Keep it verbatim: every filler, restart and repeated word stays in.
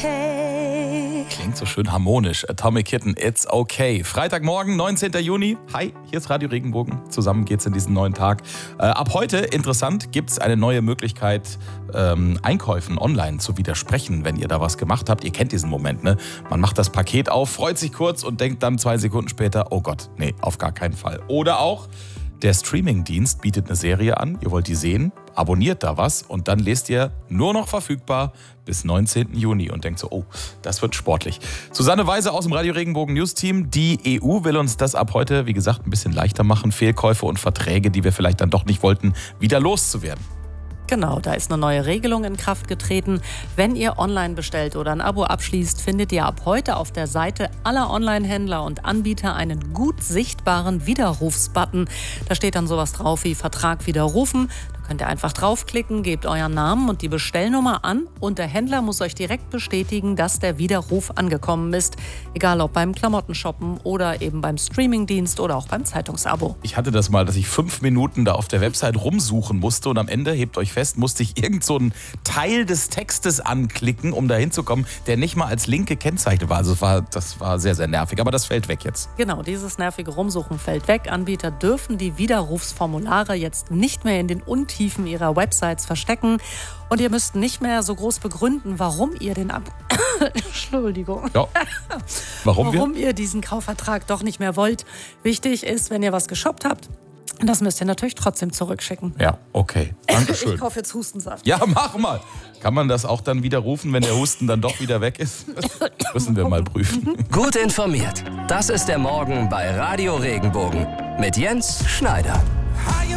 okay. Klingt so schön harmonisch. Atomic Kitten, It's okay. Freitagmorgen, neunzehnten Juni. Hi, hier ist Radio Regenbogen. Zusammen geht's in diesen neuen Tag. Äh, ab heute, interessant, gibt's eine neue Möglichkeit, ähm, Einkäufen online zu widersprechen, wenn ihr da was gemacht habt. Ihr kennt diesen Moment, ne? Man macht das Paket auf, freut sich kurz und denkt dann zwei Sekunden später, oh Gott, nee, auf gar keinen Fall. Oder auch, der Streamingdienst bietet eine Serie an, ihr wollt die sehen, abonniert da was und dann lest ihr nur noch verfügbar bis neunzehnten Juni und denkt so, oh, das wird sportlich. Susanne Weise aus dem Radio Regenbogen News Team. Die E U will uns das ab heute, wie gesagt, ein bisschen leichter machen, Fehlkäufe und Verträge, die wir vielleicht dann doch nicht wollten, wieder loszuwerden. Genau, da ist eine neue Regelung in Kraft getreten. Wenn ihr online bestellt oder ein Abo abschließt, findet ihr ab heute auf der Seite aller Online-Händler und Anbieter einen gut sichtbaren Widerrufsbutton. Da steht dann sowas drauf wie Vertrag widerrufen. Da könnt ihr einfach draufklicken, gebt euren Namen und die Bestellnummer an und der Händler muss euch direkt bestätigen, dass der Widerruf angekommen ist. Egal ob beim Klamottenshoppen oder eben beim Streamingdienst oder auch beim Zeitungsabo. Ich hatte das mal, dass ich fünf Minuten da auf der Website rumsuchen musste und am Ende, hebt euch fest, musste ich irgend so einen Teil des Textes anklicken, um da hinzukommen, der nicht mal als Link gekennzeichnet war. Also das war, das war sehr, sehr nervig, aber das fällt weg jetzt. Genau, dieses nervige Rumsuchen fällt weg. Anbieter dürfen die Widerrufsformulare jetzt nicht mehr in den Untiefen ihrer Websites verstecken und ihr müsst nicht mehr so groß begründen, warum ihr den Ab Entschuldigung. Ja. Warum, warum wir? ihr diesen Kaufvertrag doch nicht mehr wollt. Wichtig ist, wenn ihr was geshoppt habt, das müsst ihr natürlich trotzdem zurückschicken. Ja, okay. Dankeschön. Ich kaufe jetzt Hustensaft. Ja, mach mal. Kann man das auch dann widerrufen, wenn der Husten dann doch wieder weg ist? Das müssen wir mal prüfen. Gut informiert. Das ist der Morgen bei Radio Regenbogen mit Jens Schneider.